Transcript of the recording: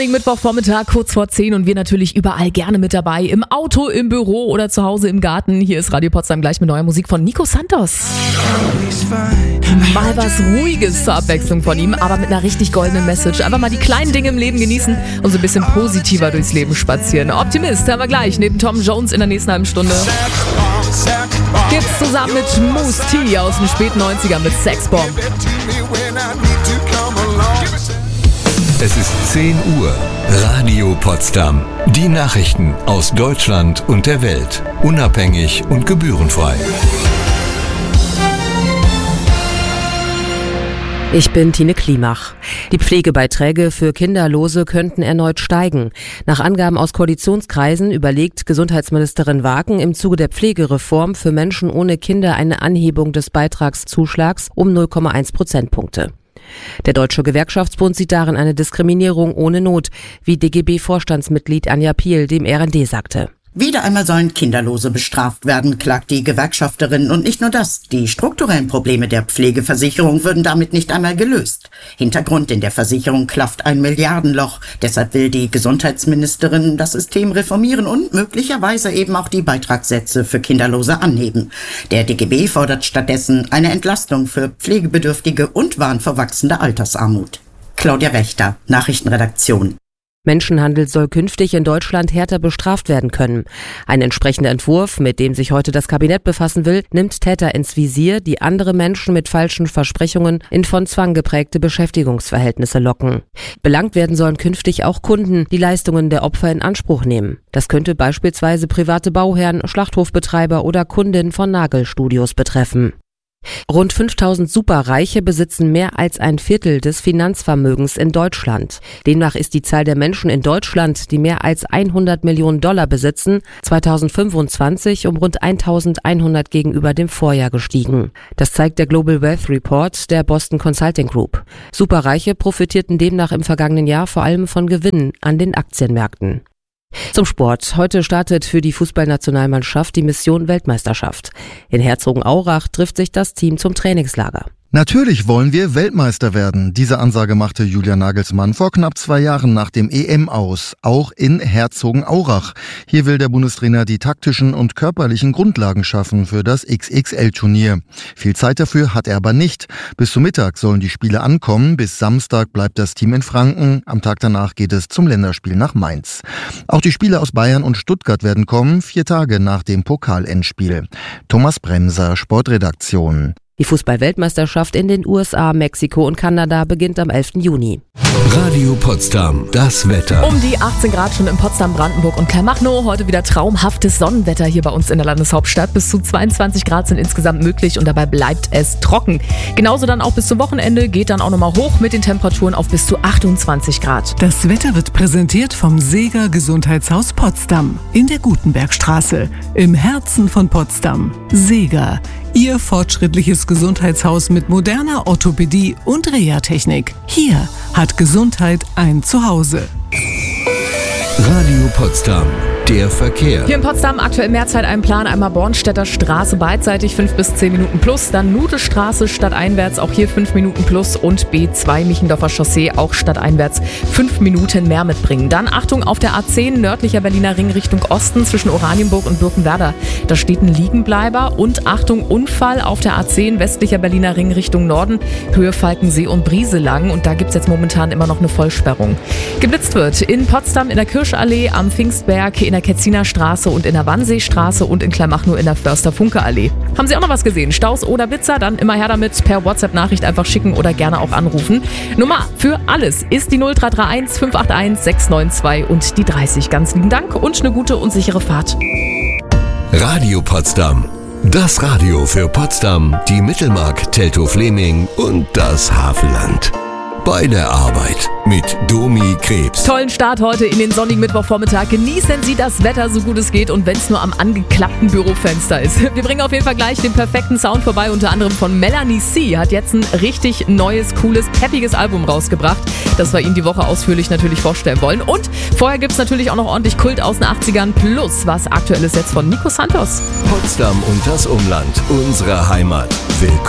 Mittwochvormittag, kurz vor 10 und wir natürlich überall gerne mit dabei. Im Auto, im Büro oder zu Hause im Garten. Hier ist Radio Potsdam gleich mit neuer Musik von Nico Santos. Mal was Ruhiges zur Abwechslung von ihm, aber mit einer richtig goldenen Message. Einfach mal die kleinen Dinge im Leben genießen und so ein bisschen positiver durchs Leben spazieren. Optimist haben wir gleich neben Tom Jones in der nächsten halben Stunde. Gibt's zusammen mit Moose T aus den späten 90ern mit Sexbomb. Es ist 10 Uhr. Radio Potsdam. Die Nachrichten aus Deutschland und der Welt. Unabhängig und gebührenfrei. Ich bin Tine Klimach. Die Pflegebeiträge für Kinderlose könnten erneut steigen. Nach Angaben aus Koalitionskreisen überlegt Gesundheitsministerin Wagen im Zuge der Pflegereform für Menschen ohne Kinder eine Anhebung des Beitragszuschlags um 0,1 Prozentpunkte. Der Deutsche Gewerkschaftsbund sieht darin eine Diskriminierung ohne Not, wie DGB-Vorstandsmitglied Anja Piel dem RND sagte. Wieder einmal sollen Kinderlose bestraft werden, klagt die Gewerkschafterin. Und nicht nur das, die strukturellen Probleme der Pflegeversicherung würden damit nicht einmal gelöst. Hintergrund: in der Versicherung klafft ein Milliardenloch. Deshalb will die Gesundheitsministerin das System reformieren und möglicherweise eben auch die Beitragssätze für Kinderlose anheben. Der DGB fordert stattdessen eine Entlastung für Pflegebedürftige und warnt vor wachsender Altersarmut. Claudia Wächter, Nachrichtenredaktion. Menschenhandel soll künftig in Deutschland härter bestraft werden können. Ein entsprechender Entwurf, mit dem sich heute das Kabinett befassen will, nimmt Täter ins Visier, die andere Menschen mit falschen Versprechungen in von Zwang geprägte Beschäftigungsverhältnisse locken. Belangt werden sollen künftig auch Kunden, die Leistungen der Opfer in Anspruch nehmen. Das könnte beispielsweise private Bauherren, Schlachthofbetreiber oder Kundinnen von Nagelstudios betreffen. Rund 5000 Superreiche besitzen mehr als ein Viertel des Finanzvermögens in Deutschland. Demnach ist die Zahl der Menschen in Deutschland, die mehr als 100 Millionen Dollar besitzen, 2025 um rund 1100 gegenüber dem Vorjahr gestiegen. Das zeigt der Global Wealth Report der Boston Consulting Group. Superreiche profitierten demnach im vergangenen Jahr vor allem von Gewinnen an den Aktienmärkten. Zum Sport. Heute startet für die Fußballnationalmannschaft die Mission Weltmeisterschaft. In Herzogenaurach trifft sich das Team zum Trainingslager. Natürlich wollen wir Weltmeister werden. Diese Ansage machte Julian Nagelsmann vor knapp 2 Jahren nach dem EM aus, auch in Herzogenaurach. Hier will der Bundestrainer die taktischen und körperlichen Grundlagen schaffen für das XXL-Turnier. Viel Zeit dafür hat er aber nicht. Bis zum Mittag sollen die Spiele ankommen. Bis Samstag bleibt das Team in Franken. Am Tag danach geht es zum Länderspiel nach Mainz. Auch die Spieler aus Bayern und Stuttgart werden kommen, 4 Tage nach dem Pokalendspiel. Thomas Bremser, Sportredaktion. Die Fußball-Weltmeisterschaft in den USA, Mexiko und Kanada beginnt am 11. Juni. Radio Potsdam, das Wetter. Um die 18 Grad schon in Potsdam, Brandenburg und Kleinmachnow. Heute wieder traumhaftes Sonnenwetter hier bei uns in der Landeshauptstadt. Bis zu 22 Grad sind insgesamt möglich und dabei bleibt es trocken. Genauso dann auch bis zum Wochenende, geht dann auch nochmal hoch mit den Temperaturen auf bis zu 28 Grad. Das Wetter wird präsentiert vom Seeger Gesundheitshaus Potsdam in der Gutenbergstraße, im Herzen von Potsdam. Seeger, Ihr fortschrittliches Gesundheitshaus mit moderner Orthopädie und Reha-Technik. Hier hat Gesundheit ein Zuhause. Radio Potsdam, der Verkehr. Hier in Potsdam aktuell Mehrzeit ein Plan. Einmal Bornstädter Straße beidseitig 5 bis 10 Minuten plus. Dann Nudelstraße stadteinwärts, auch hier 5 Minuten plus. Und B2 Michendorfer Chaussee, auch stadteinwärts 5 Minuten mehr mitbringen. Dann Achtung auf der A10 nördlicher Berliner Ring Richtung Osten zwischen Oranienburg und Birkenwerder. Da steht ein Liegenbleiber. Und Achtung Unfall auf der A10 westlicher Berliner Ring Richtung Norden. Höhe Falkensee und Brieselang. Und da gibt es jetzt momentan immer noch eine Vollsperrung. Geblitzt wird in Potsdam in der Kirschallee, am Pfingstberg, in der Ketziner Straße und in der Wannseestraße und in Kleinmachnow in der Förster-Funke-Allee. Haben Sie auch noch was gesehen? Staus oder Blitzer? Dann immer her damit, per WhatsApp-Nachricht einfach schicken oder gerne auch anrufen. Nummer für alles ist die 0331 581 692 und die 30. Ganz lieben Dank und eine gute und sichere Fahrt. Radio Potsdam. Das Radio für Potsdam, die Mittelmark, Teltow-Fleming und das Havelland. Bei der Arbeit mit Domi Krebs. Tollen Start heute in den sonnigen Mittwochvormittag. Genießen Sie das Wetter so gut es geht und wenn es nur am angeklappten Bürofenster ist. Wir bringen auf jeden Fall gleich den perfekten Sound vorbei, unter anderem von Melanie C. Hat jetzt ein richtig neues, cooles, peppiges Album rausgebracht, das wir Ihnen die Woche ausführlich natürlich vorstellen wollen. Und vorher gibt es natürlich auch noch ordentlich Kult aus den 80ern plus was Aktuelles jetzt von Nico Santos. Potsdam und das Umland, unsere Heimat. Willkommen.